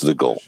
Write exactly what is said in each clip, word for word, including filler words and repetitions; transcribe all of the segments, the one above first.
to the goal.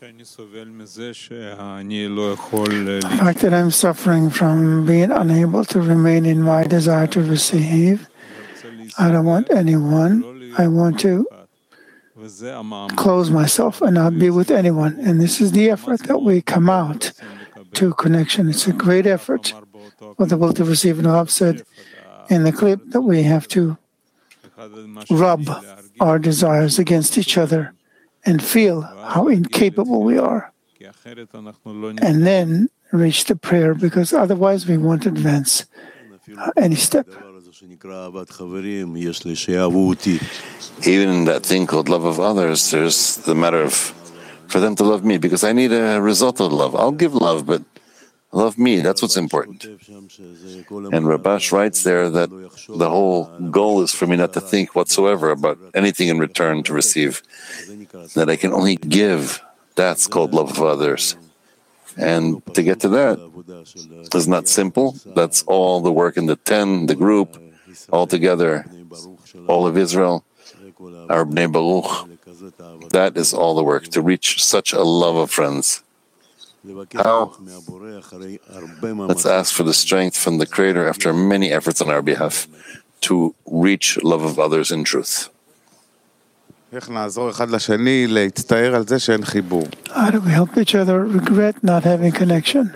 The fact that I'm suffering from being unable to remain in my desire to receive, I don't want anyone. I want to close myself and not be with anyone. And this is the effort that we come out to connection. It's a great effort for the will to receive. And I've said in the clip that we have to rub our desires against each other and feel how incapable we are, and then reach the prayer, because otherwise we won't advance uh, any step. Even in that thing called love of others, there's the matter of for them to love me, because I need a result of love. I'll give love, but love me, that's what's important. And Rabash writes there that the whole goal is for me not to think whatsoever about anything in return to receive, that I can only give. That's called love of others. And to get to that is not simple. That's all the work in the ten, the group, all together, all of Israel, our Bnei Baruch. That is all the work, to reach such a love of friends. How? Let's ask for the strength from the Creator after many efforts on our behalf to reach love of others in truth. How do we help each other regret not having connection?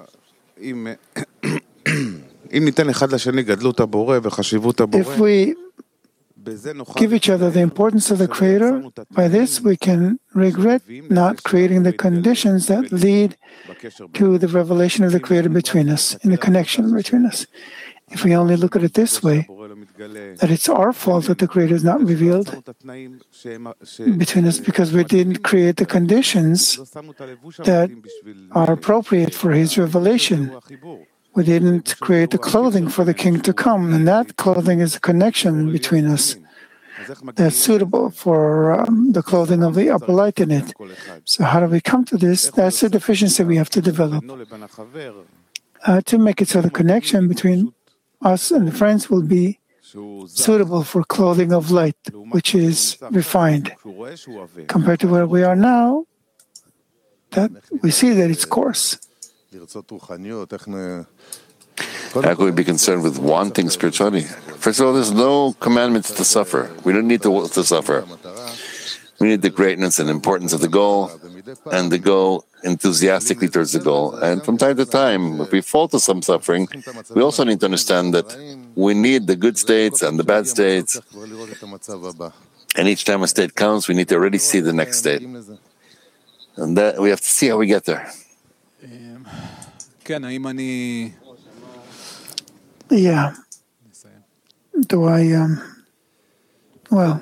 If we give each other the importance of the Creator, by this we can regret not creating the conditions that lead to the revelation of the Creator between us, in the connection between us. If we only look at it this way, that it's our fault that the Creator is not revealed between us because we didn't create the conditions that are appropriate for His revelation. We didn't create the clothing for the King to come, and that clothing is a connection between us that's suitable for um, the clothing of the upper light in it. So how do we come to this? That's a deficiency we have to develop. Uh, to make it so the connection between us and the friends will be suitable for clothing of light, which is refined. Compared to where we are now, that we see that it's coarse. How can we be concerned with wanting spirituality? First of all, there's no commandment to suffer. We don't need to, to suffer. We need the greatness and importance of the goal, and to go enthusiastically towards the goal. And from time to time, if we fall to some suffering, we also need to understand that we need the good states and the bad states. And each time a state comes, we need to already see the next state. And that we have to see how we get there. Yeah. Do I, um, well.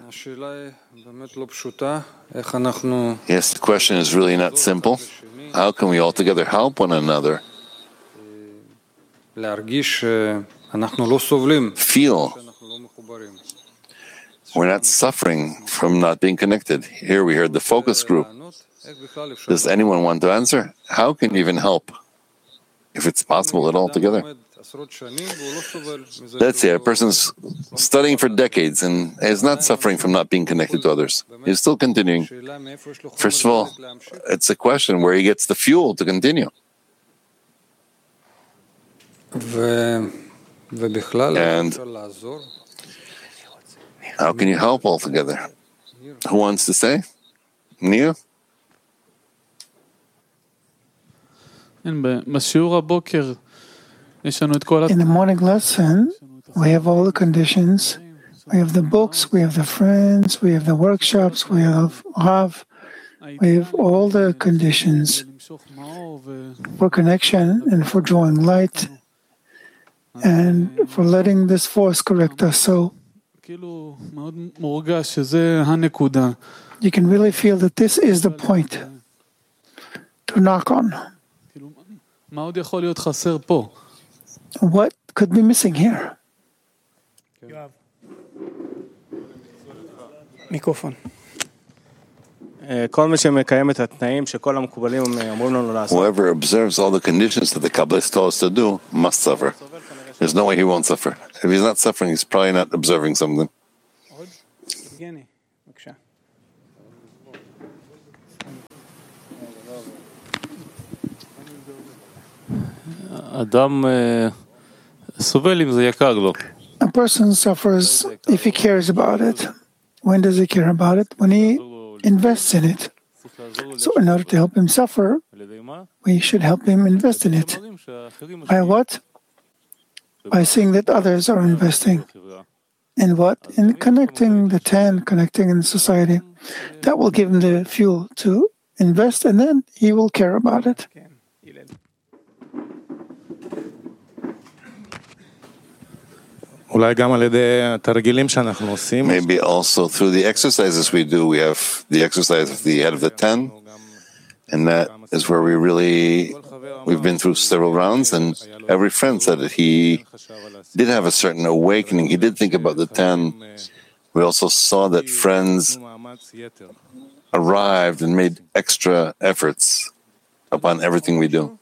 Yes, the question is really not simple. How can we all together help one another feel we're not suffering from not being connected? Here we heard the focus group. Does anyone want to answer? How can you even help, if it's possible at all together? Let's say a person's studying for decades and is not suffering from not being connected to others. He's still continuing. First of all, it's a question where he gets the fuel to continue. And how can you help altogether? Who wants to say? Nia? In the morning lesson, we have all the conditions. We have the books, we have the friends, we have the workshops, we have Rav, we have all the conditions for connection and for drawing light and for letting this force correct us. So you can really feel that this is the point to knock on. What could be missing here? מיקרופון. Whoever observes all the conditions that the Kabbalists tell us to do must suffer. There's no way he won't suffer. If he's not suffering, he's probably not observing something. A person suffers if he cares about it. When does he care about it? When he invests in it. So in order to help him suffer, we should help him invest in it. By what? By seeing that others are investing. In what? In connecting the ten, connecting in society. That will give him the fuel to invest, and then he will care about it. Maybe also through the exercises we do. We have the exercise of the head of the ten, and that is where we really, we've been through several rounds, and every friend said that he did have a certain awakening. He did think about the ten. We also saw that friends arrived and made extra efforts upon everything we do.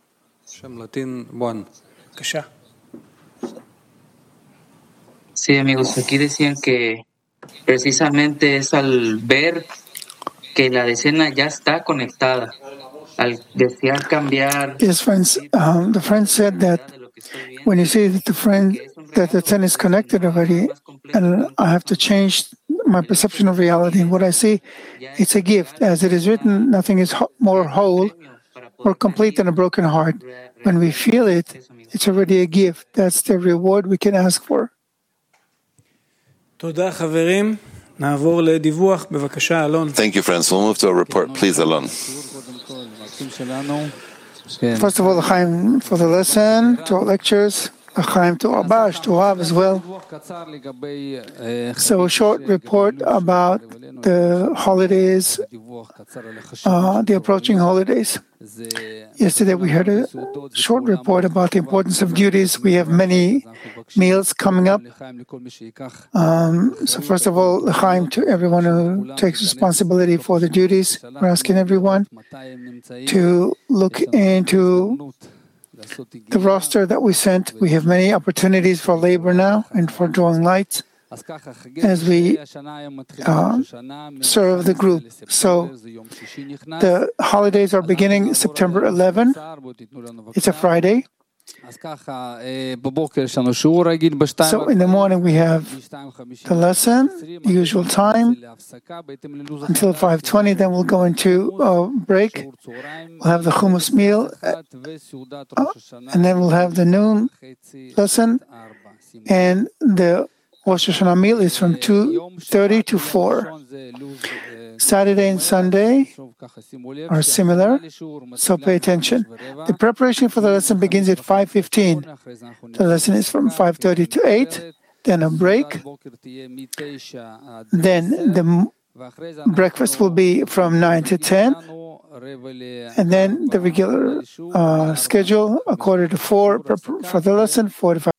Sí, amigos, aquí decían que precisamente es al ver que la decena ya está conectada, al desear cambiar. Yes, friends, um, the friend said that when you see that the friend, that the ten is connected already, and I have to change my perception of reality. What I see, it's a gift. As it is written, nothing is ho- more whole, more complete than a broken heart. When we feel it, it's already a gift. That's the reward we can ask for. Thank you, friends. We'll move to a report. Please, Alon. First of all, Chaim for the lesson, to our lectures, Chaim to Abash, to Rav as well. So a short report about the holidays, uh, the approaching holidays. Yesterday we heard a short report about the importance of duties. We have many meals coming up. Um, so first of all, l'chaim to everyone who takes responsibility for the duties. We're asking everyone to look into the roster that we sent. We have many opportunities for labor now and for drawing lights as we uh, serve the group. So the holidays are beginning September eleventh. It's a Friday. So in the morning we have the lesson, usual time, until five twenty. Then we'll go into a break. We'll have the hummus meal, uh, and then we'll have the noon lesson, and the Rosh Hashanah meal is from two thirty to four. Saturday and Sunday are similar, so pay attention. The preparation for the lesson begins at five fifteen. The lesson is from five thirty to eight, then a break. Then the breakfast will be from nine to ten, and then the regular uh, schedule, a quarter to four for the lesson, four to five.